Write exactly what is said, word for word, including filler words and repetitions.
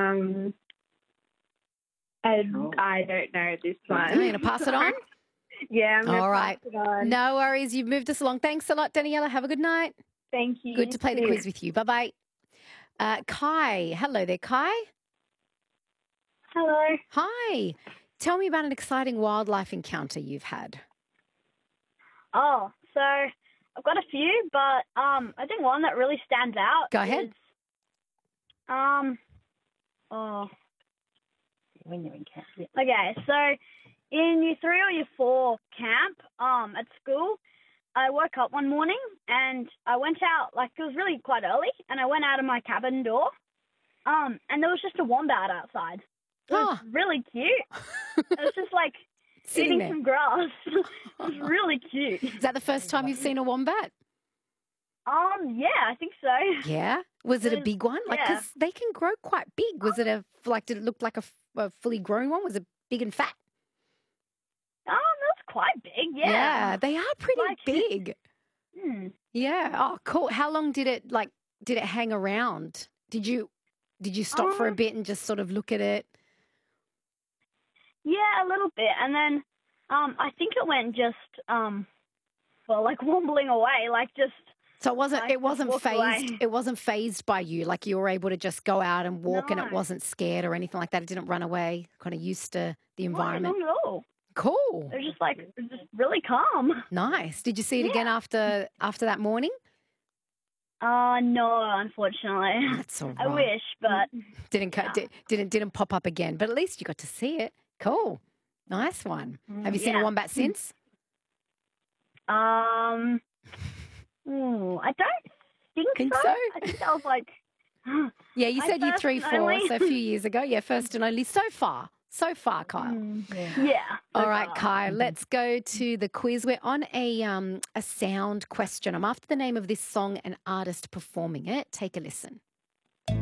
Um, and Oh. I don't know this one. Are you going to pass it on? Yeah, I'm going to All pass right. it on. No worries. You've moved us along. Thanks a lot, Daniela. Have a good night. Thank you. Good to play the too. quiz with you. Bye-bye. Uh, Kai. Hello there, Kai. Hello. Hi. Tell me about an exciting wildlife encounter you've had. Oh, so I've got a few, but um, I think one that really stands out. Go ahead. Is, um, oh, When you're in camp. Yeah. okay. So in year three or year four camp, um, at school, I woke up one morning and I went out. Like it was really quite early, and I went out of my cabin door. Um, and there was just a wombat outside. It was Oh. really cute. It was just like Sitting eating there. some grass. It was really cute. Is that the first time you've seen a wombat? Um, yeah, I think so. Yeah. Was it a It was- big one? Like, yeah. 'cause they can grow quite big. Was it a, like, did it look like a, f- a fully grown one? Was it big and fat? Um, that's quite big, yeah. they are pretty Like- big. Hmm. Yeah. Oh, cool. How long did it, like, did it hang around? Did you, did you stop for a Um, bit and just sort of look at it? Yeah, a little bit. And then um, I think it went just, um, well, like wobbling away, like just, So it wasn't, Like, it just wasn't walk phased, away. it wasn't phased by you. Like you were able to just go out and walk and it No. wasn't scared or anything like that. It didn't run away, kind of used to the no, environment. not at all. Cool. It was just like, it was just really calm. Nice. Did you see it again after after that morning? Uh, no, unfortunately. That's all right. I wish, but Didn't co- Yeah. di- didn't didn't pop up again, but at least you got to see it. Cool. Nice one. Have you seen a Yeah. wombat since? um, ooh, I don't think, Think so. so? I think that was like, Yeah, you My said you first three, and four, only. so a few years ago. Yeah, first and only. So far. So far, Kyle. yeah. All so right, far. Kai, let's go to the quiz. We're on a um a sound question. I'm after the name of this song and artist performing it. Take a listen.